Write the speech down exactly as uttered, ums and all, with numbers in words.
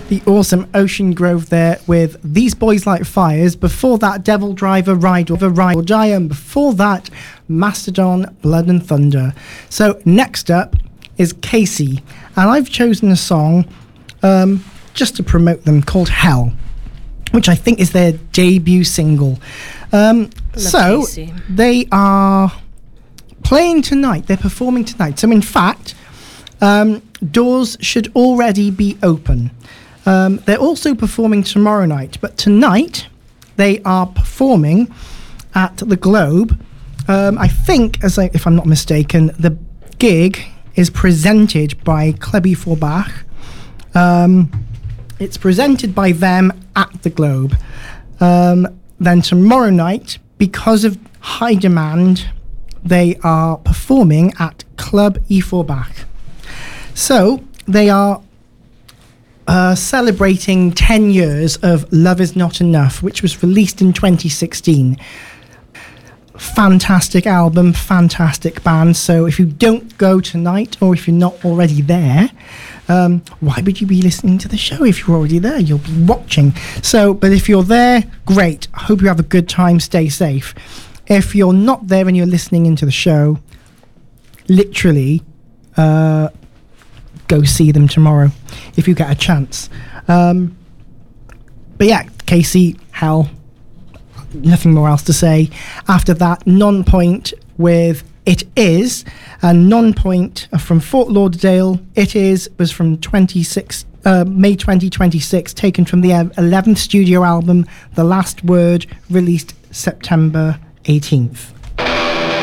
the awesome Ocean Grove there with These Boys Like Fires. Before that, Devil Driver, Ride Over, Ride Giant. Before that, Mastodon, Blood and Thunder. So next up is Casey, and I've chosen a song um, just to promote them called Hell, which I think is their debut single. Um, so Casey. They are playing tonight. They're performing tonight. So in fact, um, doors should already be open. Um, they're also performing tomorrow night, but tonight they are performing at the Globe. Um, I think, as I, if I'm not mistaken, the gig is presented by Klebby Forbach. Um, it's presented by them at the Globe. Um, then tomorrow night, because of high demand, they are performing at Club E Forbach. So they are uh, celebrating ten years of Love Is Not Enough, which was released in twenty sixteen. Fantastic album, fantastic band. So if you don't go tonight, or if you're not already there, um, why would you be listening to the show if you're already there? You'll be watching. So, but if you're there, great. I hope you have a good time. Stay safe. If you're not there and you're listening into the show, literally, uh, go see them tomorrow if you get a chance. Um, but yeah, Casey, Hell. Nothing more else to say. After that, Non-Point with It Is, and Non-Point from Fort Lauderdale. It Is was from twenty-six, uh, May twenty twenty-six, taken from the eleventh studio album, The Last Word, released September eighteenth.